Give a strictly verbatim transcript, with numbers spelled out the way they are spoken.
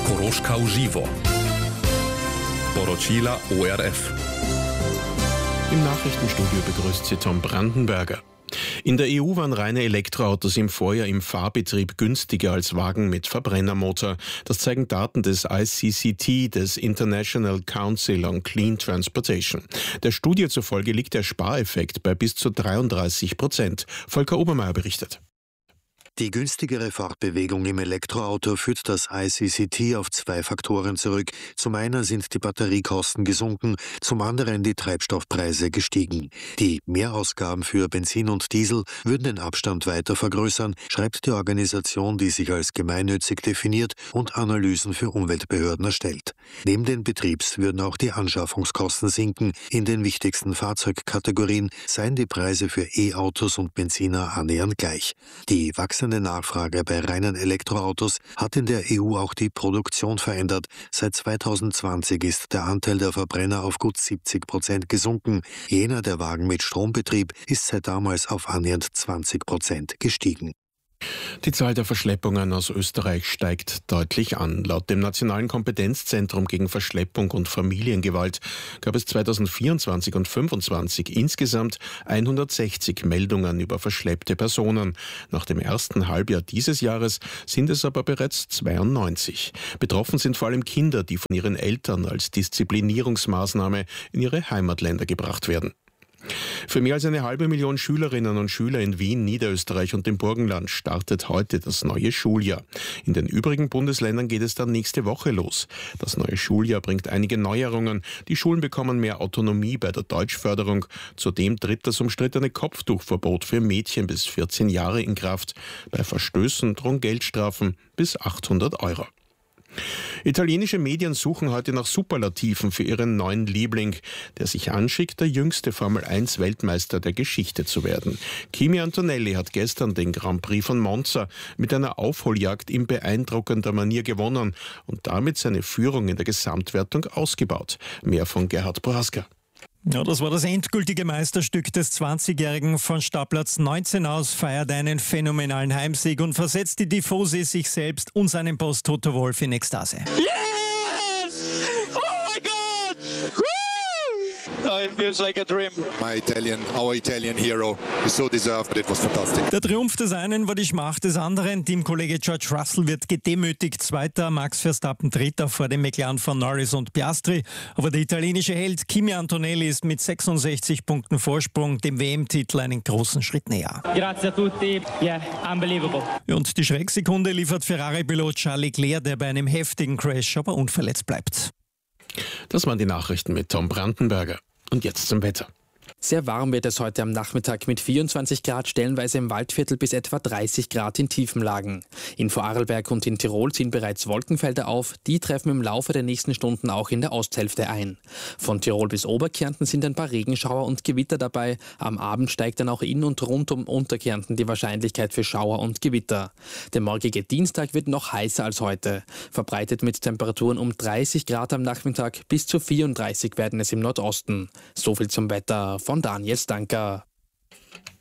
Koroška uživo. Poročila O R F. Im Nachrichtenstudio begrüßt Sie Tom Brandenberger. In der E U waren reine Elektroautos im Vorjahr im Fahrbetrieb günstiger als Wagen mit Verbrennermotor. Das zeigen Daten des I C C T, des International Council on Clean Transportation. Der Studie zufolge liegt der Spareffekt bei bis zu dreiunddreißig Prozent. Volker Obermeier berichtet. Die günstigere Fortbewegung im Elektroauto führt das I C C T auf zwei Faktoren zurück. Zum einen sind die Batteriekosten gesunken, zum anderen die Treibstoffpreise gestiegen. Die Mehrausgaben für Benzin und Diesel würden den Abstand weiter vergrößern, schreibt die Organisation, die sich als gemeinnützig definiert und Analysen für Umweltbehörden erstellt. Neben den Betriebs würden auch die Anschaffungskosten sinken. In den wichtigsten Fahrzeugkategorien seien die Preise für E-Autos und Benziner annähernd gleich. Die wachsende Nachfrage bei reinen Elektroautos hat in der E U auch die Produktion verändert. Seit zweitausendzwanzig ist der Anteil der Verbrenner auf gut siebzig Prozent gesunken. Jener der Wagen mit Strombetrieb ist seit damals auf annähernd zwanzig Prozent gestiegen. Die Zahl der Verschleppungen aus Österreich steigt deutlich an. Laut dem Nationalen Kompetenzzentrum gegen Verschleppung und Familiengewalt gab es zweitausendvierundzwanzig und zweitausendfünfundzwanzig insgesamt hundertsechzig Meldungen über verschleppte Personen. Nach dem ersten Halbjahr dieses Jahres sind es aber bereits zweiundneunzig. Betroffen sind vor allem Kinder, die von ihren Eltern als Disziplinierungsmaßnahme in ihre Heimatländer gebracht werden. Für mehr als eine halbe Million Schülerinnen und Schüler in Wien, Niederösterreich und dem Burgenland startet heute das neue Schuljahr. In den übrigen Bundesländern geht es dann nächste Woche los. Das neue Schuljahr bringt einige Neuerungen. Die Schulen bekommen mehr Autonomie bei der Deutschförderung. Zudem tritt das umstrittene Kopftuchverbot für Mädchen bis vierzehn Jahre in Kraft. Bei Verstößen drohen Geldstrafen bis achthundert Euro. Italienische Medien suchen heute nach Superlativen für ihren neuen Liebling, der sich anschickt, der jüngste Formel eins Weltmeister der Geschichte zu werden. Kimi Antonelli hat gestern den Grand Prix von Monza mit einer Aufholjagd in beeindruckender Manier gewonnen und damit seine Führung in der Gesamtwertung ausgebaut. Mehr von Gerhard Prohaska. Ja, das war das endgültige Meisterstück des zwanzigjährigen. Von Startplatz neunzehn aus feiert einen phänomenalen Heimsieg und versetzt die Tifosi, sich selbst und seinen Boss Toto Wolff in Ekstase. Yes! Oh my God! Woo! Oh, it feels like a dream. My Italian, our Italian hero, he so deserved, but it was fantastic. Der Triumph des einen war die Schmach des anderen. Teamkollege George Russell wird gedemütigt. Zweiter, Max Verstappen Dritter vor dem McLaren von Norris und Piastri. Aber der italienische Held Kimi Antonelli ist mit sechsundsechzig Punkten Vorsprung dem W M-Titel einen großen Schritt näher. Grazie a tutti. Yeah, unbelievable. Und die Schrecksekunde liefert Ferrari-Pilot Charles Leclerc, der bei einem heftigen Crash aber unverletzt bleibt. Das waren die Nachrichten mit Tom Brandenberger. Und jetzt zum Wetter. Sehr warm wird es heute am Nachmittag mit vierundzwanzig Grad, stellenweise im Waldviertel bis etwa dreißig Grad in Tiefenlagen. In Vorarlberg und in Tirol ziehen bereits Wolkenfelder auf, die treffen im Laufe der nächsten Stunden auch in der Osthälfte ein. Von Tirol bis Oberkärnten sind ein paar Regenschauer und Gewitter dabei. Am Abend steigt dann auch in und rund um Unterkärnten die Wahrscheinlichkeit für Schauer und Gewitter. Der morgige Dienstag wird noch heißer als heute. Verbreitet mit Temperaturen um dreißig Grad am Nachmittag, bis zu vierunddreißig werden es im Nordosten. So viel zum Wetter von Daniel Stanker.